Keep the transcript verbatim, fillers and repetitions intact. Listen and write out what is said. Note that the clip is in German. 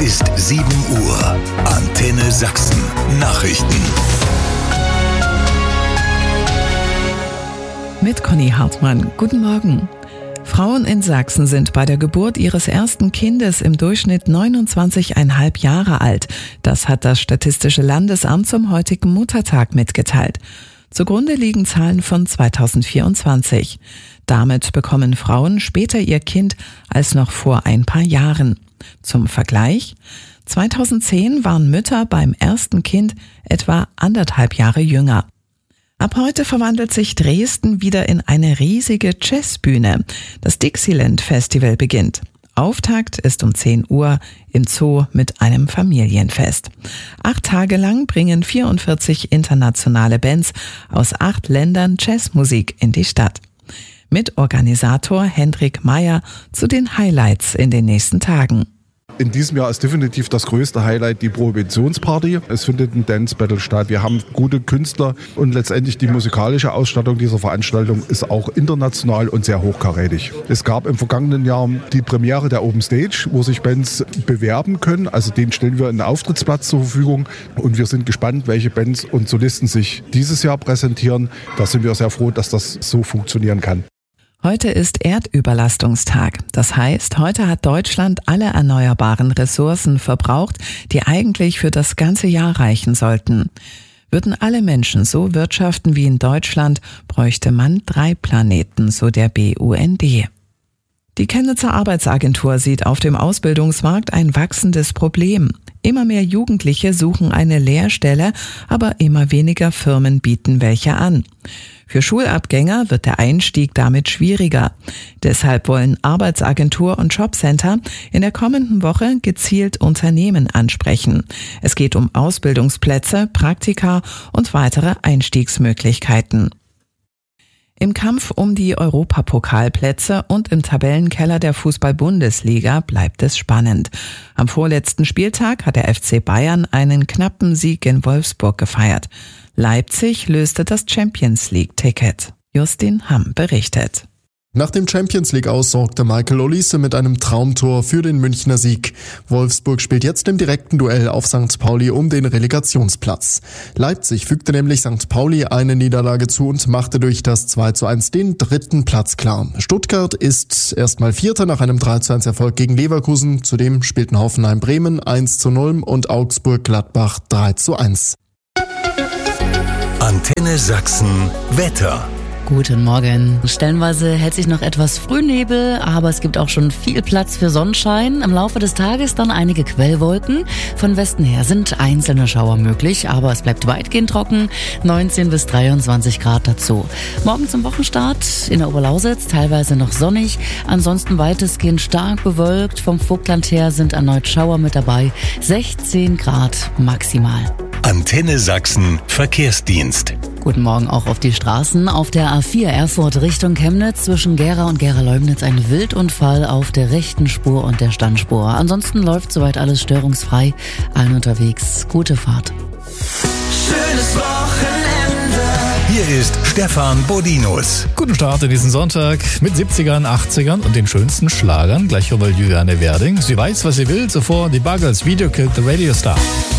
Es ist sieben Uhr. Antenne Sachsen. Nachrichten. Mit Conny Hartmann. Guten Morgen. Frauen in Sachsen sind bei der Geburt ihres ersten Kindes im Durchschnitt neunundzwanzig Komma fünf Jahre alt. Das hat das Statistische Landesamt zum heutigen Muttertag mitgeteilt. Zugrunde liegen Zahlen von zweitausendvierundzwanzig. Damit bekommen Frauen später ihr Kind als noch vor ein paar Jahren. Zum Vergleich: zweitausendzehn waren Mütter beim ersten Kind etwa anderthalb Jahre jünger. Ab heute verwandelt sich Dresden wieder in eine riesige Jazzbühne. Das Dixieland Festival beginnt. Auftakt ist um zehn Uhr im Zoo mit einem Familienfest. Acht Tage lang bringen vierundvierzig internationale Bands aus acht Ländern Jazzmusik in die Stadt. Mitorganisator Hendrik Meyer zu den Highlights in den nächsten Tagen. In diesem Jahr ist definitiv das größte Highlight die Prohibitionsparty. Es findet ein Dance Battle statt. Wir haben gute Künstler und letztendlich die musikalische Ausstattung dieser Veranstaltung ist auch international und sehr hochkarätig. Es gab im vergangenen Jahr die Premiere der Open Stage, wo sich Bands bewerben können. Also denen stellen wir einen Auftrittsplatz zur Verfügung und wir sind gespannt, welche Bands und Solisten sich dieses Jahr präsentieren. Da sind wir sehr froh, dass das so funktionieren kann. Heute ist Erdüberlastungstag. Das heißt, heute hat Deutschland alle erneuerbaren Ressourcen verbraucht, die eigentlich für das ganze Jahr reichen sollten. Würden alle Menschen so wirtschaften wie in Deutschland, bräuchte man drei Planeten, so der B U N D. Die Chemnitzer Arbeitsagentur sieht auf dem Ausbildungsmarkt ein wachsendes Problem. Immer mehr Jugendliche suchen eine Lehrstelle, aber immer weniger Firmen bieten welche an. Für Schulabgänger wird der Einstieg damit schwieriger. Deshalb wollen Arbeitsagentur und Jobcenter in der kommenden Woche gezielt Unternehmen ansprechen. Es geht um Ausbildungsplätze, Praktika und weitere Einstiegsmöglichkeiten. Im Kampf um die Europapokalplätze und im Tabellenkeller der Fußball-Bundesliga bleibt es spannend. Am vorletzten Spieltag hat der F C Bayern einen knappen Sieg in Wolfsburg gefeiert. Leipzig löste das Champions-League-Ticket. Justin Hamm berichtet. Nach dem Champions-League-Aus sorgte Michael Olise mit einem Traumtor für den Münchner Sieg. Wolfsburg spielt jetzt im direkten Duell auf Sankt Pauli um den Relegationsplatz. Leipzig fügte nämlich Sankt Pauli eine Niederlage zu und machte durch das zwei zu eins den dritten Platz klar. Stuttgart ist erstmal Vierter nach einem drei zu eins Erfolg gegen Leverkusen. Zudem spielten Hoffenheim Bremen eins zu null und Augsburg Gladbach drei zu eins. Antenne Sachsen Wetter. Guten Morgen. Stellenweise hält sich noch etwas Frühnebel, aber es gibt auch schon viel Platz für Sonnenschein. Im Laufe des Tages dann einige Quellwolken. Von Westen her sind einzelne Schauer möglich, aber es bleibt weitgehend trocken. neunzehn bis dreiundzwanzig Grad dazu. Morgen zum Wochenstart in der Oberlausitz teilweise noch sonnig, ansonsten weitestgehend stark bewölkt. Vom Vogtland her sind erneut Schauer mit dabei. sechzehn Grad maximal. Antenne Sachsen Verkehrsdienst. Guten Morgen auch auf die Straßen. Auf der A vier Erfurt Richtung Chemnitz zwischen Gera und Gera-Leumnitz ein Wildunfall auf der rechten Spur und der Standspur. Ansonsten läuft soweit alles störungsfrei. Allen unterwegs gute Fahrt. Schönes Wochenende. Hier ist Stefan Bodinus. Guten Start in diesen Sonntag mit siebzigern, achtzigern und den schönsten Schlagern. Gleich über Juliane Werding. Sie weiß, was sie will. Zuvor die Buggles Video Killed the Radio Star.